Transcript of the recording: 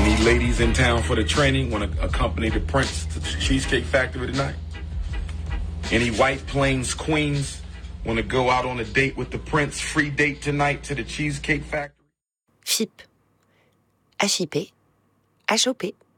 Any ladies in town for the training want to accompany the prince to the Cheesecake Factory tonight? Any White Plains queens want to go out on a date with the prince? Free date tonight to the Cheesecake Factory? FIP. HIP. HOP.